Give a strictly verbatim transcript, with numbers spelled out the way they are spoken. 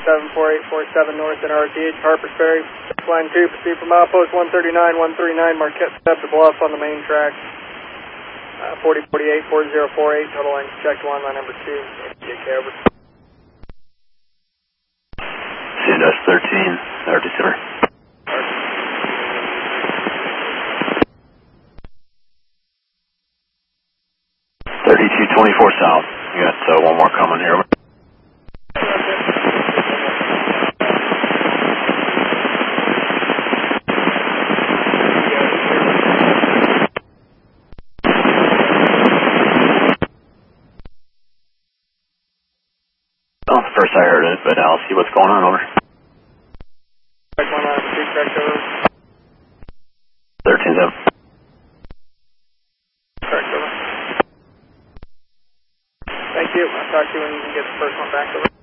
seven four eight four seven north in R T H, Harpers Ferry. Line two, proceed from outpost one thirty-nine, one thirty-nine, Marquette Step to Bluff on the main track. Uh, forty forty-eight, forty forty-eight, total length checked one, line number two. J K over. C N S thirteen, R T Center. thirty-two twenty-four south. You got uh, one more coming here. Oh, first I heard it, but I'll see what's going on. Over. Check one, line number two, checked over. thirteen seven. Correct, over. Thank you. I'll talk to you when you can get the first one back over.